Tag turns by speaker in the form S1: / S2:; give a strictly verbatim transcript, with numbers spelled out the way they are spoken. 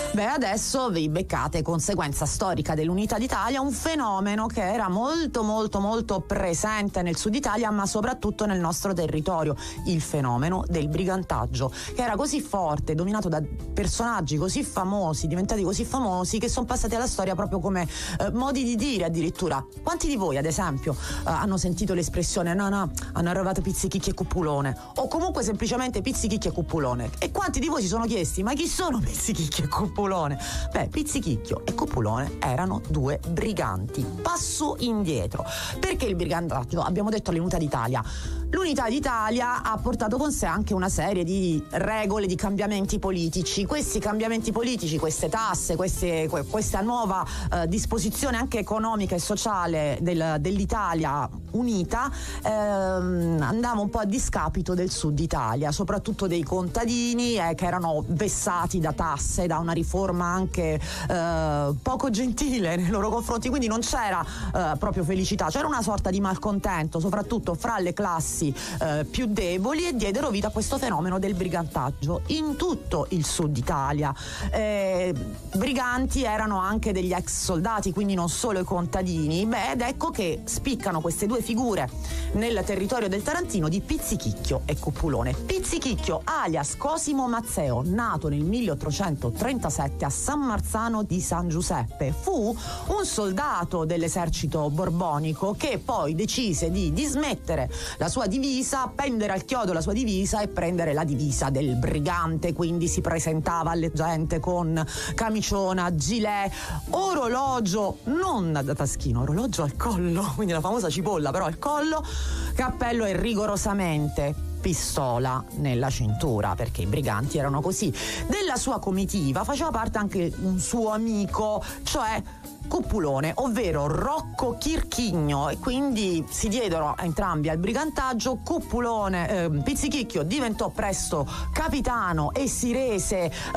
S1: Beh, adesso vi beccate, conseguenza storica dell'Unità d'Italia, un fenomeno che era molto molto molto presente nel Sud Italia, ma soprattutto nel nostro territorio, il fenomeno del brigantaggio, che era così forte, dominato da personaggi così famosi, diventati così famosi, che sono passati alla storia proprio come eh, modi di dire addirittura. Quanti di voi, ad esempio, eh, hanno sentito l'espressione no no, hanno arrivato pizzichicchi e cuppulone, o comunque semplicemente pizzichicchi e cuppulone? E quanti di voi si sono chiesti ma chi sono pizzichicchi e cuppulone? Beh, Pizzichicchio e Cuppulone erano due briganti. Passo indietro. Perché il brigantaggio? Abbiamo detto l'Unità d'Italia. L'Unità d'Italia ha portato con sé anche una serie di regole, di cambiamenti politici. Questi cambiamenti politici, queste tasse, queste, questa nuova eh, disposizione anche economica e sociale del, dell'Italia unita ehm, andava un po' a discapito del Sud Italia, soprattutto dei contadini eh, che erano vessati da tasse, da una riforma anche eh, poco gentile nei loro confronti, quindi non c'era eh, proprio felicità, c'era una sorta di malcontento soprattutto fra le classi eh, più deboli, e diedero vita a questo fenomeno del brigantaggio in tutto il Sud Italia. Eh, briganti erano anche degli ex soldati, quindi non solo i contadini. Beh, ed ecco che spiccano queste due figure nel territorio del Tarantino di Pizzichicchio e Cuppulone. Pizzichicchio alias Cosimo Mazzeo, nato nel milleottocentotrentasette a San Marzano di San Giuseppe, fu un soldato dell'esercito borbonico che poi decise di dismettere la sua divisa, appendere al chiodo la sua divisa e prendere la divisa del brigante, quindi si presentava alle gente con camiciona, gilet, orologio non da taschino, orologio al collo, quindi la famosa cipolla però al collo, cappello e rigorosamente pistola nella cintura, perché i briganti erano così. Della sua comitiva faceva parte anche un suo amico, cioè Cuppulone, ovvero Rocco Chirchigno, e quindi si diedero entrambi al brigantaggio. Cuppulone, eh, Pizzichicchio diventò presto capitano e si rese